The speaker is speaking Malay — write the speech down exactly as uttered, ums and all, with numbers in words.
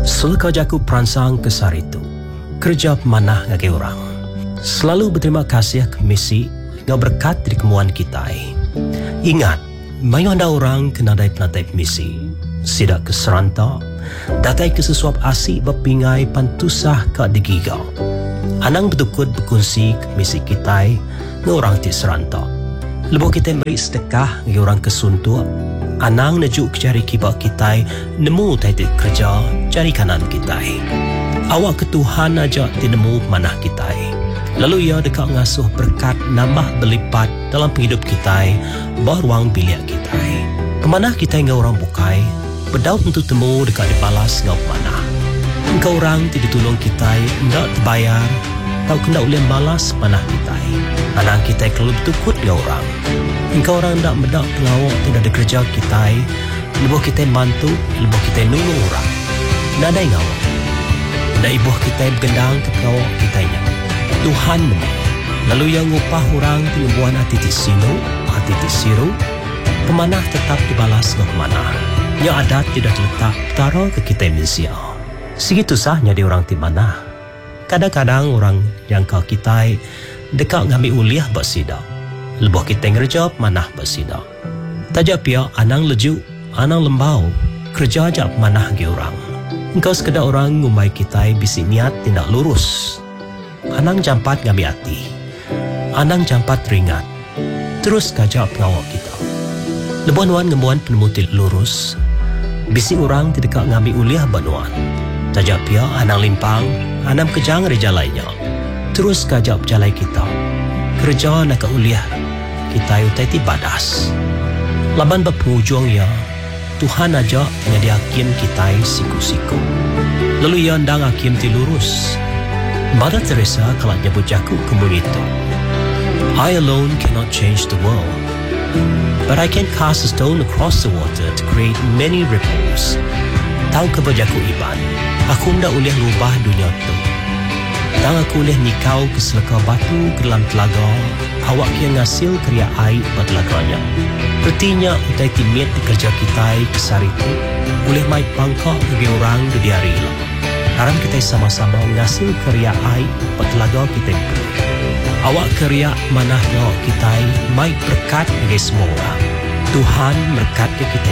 Sulka jaku peransang kesar itu kerja pemanah ngagi orang. Selalu berterima kasih ke misi ngau berkat dari kemuan kita. Ingat, mayu anda orang kena dai penatai misi. Sidak ke serantak, datai ke sesuap asik berpingai pantusah ke digigau. Anang betukut berkongsi ke misi kita ngau orang ti serantak. Lebuh kita beri sedekah ngau orang kesuntuk. Anang najuk cari kibak kita nemu taitik kerja cari kanan kita. Awak ke Tuhan aja tinemu manah kita. Lalu ia dekat ngasuh berkat nambah berlipat dalam hidup kita baruang biliak kita. Pemanah kita ngau orang bukai berdaut untuk temu dekat dibalas ngau pemanah. Engkau orang tidak tolong kita tidak terbayar tau kena ulian balas panah kita. Anak kita kalau bertukut ngau orang. Engkau orang tak mendak pengawak tidak ada kerja kita. Lebuh kita bantu, lebuh kita nulung orang. Nada ngawak. Nada ibuh kita bergendang ke pengawak kita nya. Tuhan memang. Lalu yang ngupah orang penyembuhan hati tisino, hati tisiru, pemanah tetap dibalas ke pemanah. Yang adat tidak letak taruh ke kita manusia. Segitu sahnya di orang ti manah. Kadang-kadang orang yang kau kita dekat ngambil uliah bersidak. Lebuh kita ngerjap manah bersidak. Tajak pia anang lejuk, anang lembau, kerja ajak manah ke orang. Engkau sekedar orang ngumai kita bisi niat tindak lurus. Anang jampat ngambil hati. Anang jampat ringat. Terus kajak pengawal kita. Lebuan-wan ngemuan penemutil lurus. Bisi orang tidak ngambil uliah banuan. Tajak pia anang limpang, anang kejang reja lainnya. Terus kajak jalai kita. Kerja nak uliah kita utai ti badas. Laban berpenghujung ya, Tuhan aja nyadi hakim kita siku-siku. Lalu ia ndang hakim ti lurus. Mother Teresa kalau nyebut jaku kemunito. I alone cannot change the world, but I can cast a stone across the water to create many ripples. Tahu kebajaku iban, aku ndak ulih rubah dunia tu. Tang aku ulih nikau ke selaka batu ke dalam telaga, awak yang ngasil kriya air pada telaganya. Artinya utai timit di kerja kita kesar itu, ulih mai pangkak bagi orang di hari lah. Haram kita sama-sama ngasil kriya air pada telaga kita itu. Awak kriya manah ngawak kita mai berkat bagi semua orang. Tuhan berkat ke kita